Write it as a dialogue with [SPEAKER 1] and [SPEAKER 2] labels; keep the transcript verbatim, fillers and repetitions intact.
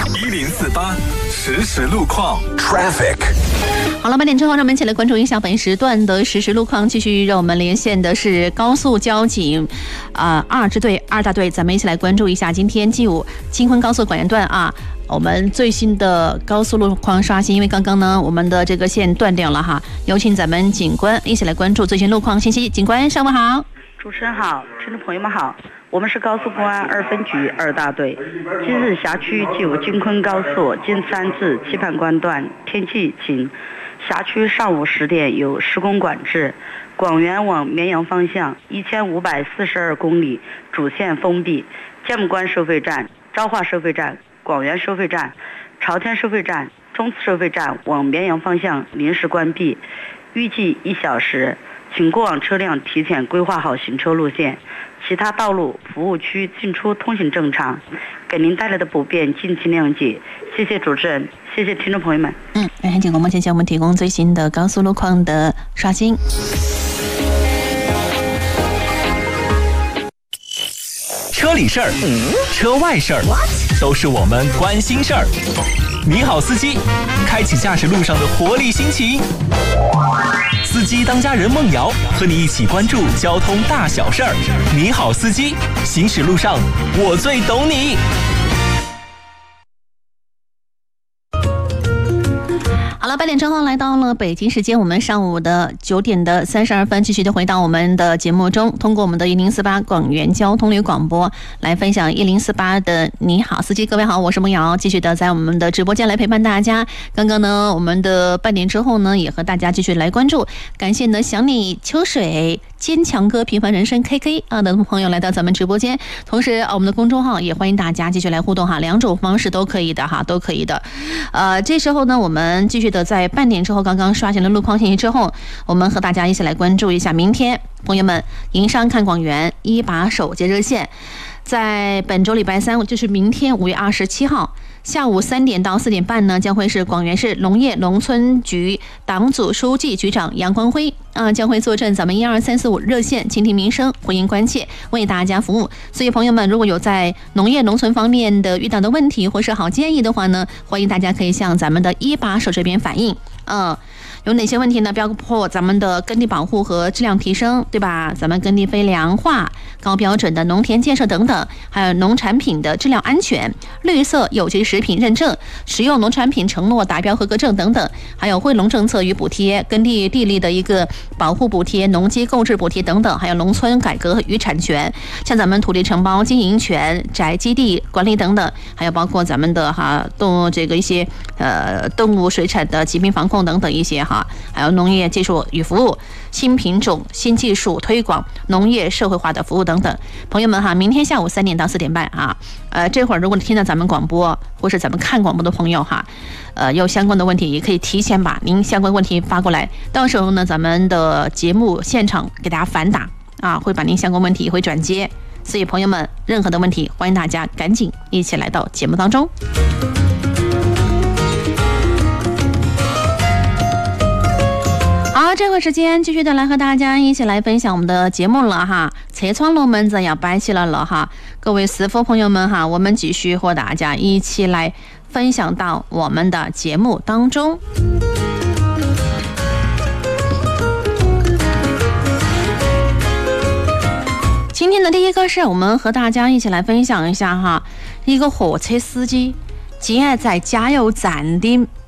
[SPEAKER 1] 一零四八实时路况 Traffic。
[SPEAKER 2] 好了，八点之后，让我们一起来关注一下本时段的实时路况。继续让我们连线的是高速交警啊、呃、二支队二大队，咱们一起来关注一下今天 G 五京昆高速管原段啊。我们最新的高速路况刷新，因为刚刚呢我们的这个线断掉了哈，有请咱们警官一起来关注最新路况信息。警官上午好。
[SPEAKER 3] 主持人好，听众朋友们好，我们是高速公安二分局二大队。今日辖区 G 五京昆高速金三至棋盘关段天气晴，辖区上午十点有施工管制，广元往绵阳方向一千五百四十二公里主线封闭，剑木关收费站、昭化收费站、广元收费站、朝天收费站、中次收费站往绵阳方向临时关闭，预计一小时，请过往车辆提前规划好行车路线，其他道路服务区进出通行正常，给您带来的不便敬请谅解。谢谢主持人，谢谢听众朋友们。
[SPEAKER 2] 嗯，很请广播前向我们提供最新的高速路况的刷新。
[SPEAKER 1] 车里事儿，车外事儿，都是我们关心事儿。你好，司机，开启驾驶路上的活力心情。司机当家人孟瑶和你一起关注交通大小事儿。你好，司机，行驶路上我最懂你。
[SPEAKER 2] 好了，八点之后来到了北京时间，我们上午的九点的三十二分，继续的回到我们的节目中，通过我们的一零四八广元交通旅广播来分享一零四八的你好司机。各位好，我是孟瑶，继续的在我们的直播间来陪伴大家。刚刚呢，我们的半点之后呢，也和大家继续来关注，感谢呢想你秋水。坚强哥平凡人生 K K 啊的朋友来到咱们直播间，同时我们的公众号也欢迎大家继续来互动哈，两种方式都可以的哈，都可以的。呃，这时候呢，我们继续的在半点之后，刚刚刷新了路况信息之后，我们和大家一起来关注一下明天，朋友们，营商看广元一把手接热线，在本周礼拜三，就是明天五月二十七号。下午三点到四点半呢，将会是广元市农业农村局党组书记局长杨光辉啊，将会坐镇咱们一二三四五热线，倾听民生，回应关切，为大家服务。所以朋友们，如果有在农业农村方面的遇到的问题或是好建议的话呢，欢迎大家可以向咱们的一把手这边反映。嗯。有哪些问题呢？包括咱们的耕地保护和质量提升，对吧？咱们耕地非粮化、高标准的农田建设等等，还有农产品的质量安全、绿色有机食品认证、食用农产品承诺达标合格证等等，还有惠农政策与补贴、耕地地力的一个保护补贴、农机购置补贴等等，还有农村改革与产权，像咱们土地承包经营权、宅基地管理等等，还有包括咱们的哈动物这个一些呃动物水产的疾病防控等等一些哈。还有农业技术与服务、新品种、新技术推广、农业社会化的服务等等。朋友们哈，明天下午三点到四点半啊，呃，这会儿如果你听到咱们广播或是咱们看广播的朋友哈，呃，有相关的问题也可以提前把您相关问题发过来，到时候呢，咱们的节目现场给大家反打啊，会把您相关问题会转接。所以朋友们，任何的问题，欢迎大家赶紧一起来到节目当中。好，这会时间继续的来和大家一起来分享我们的节目了哈，车窗龙门阵要摆起来了哈，各位师傅朋友们哈，我们继续和大家一起来分享到我们的节目当中。今天的第一个是我们和大家一起来分享一下哈，一个火车司机竟然在加油站的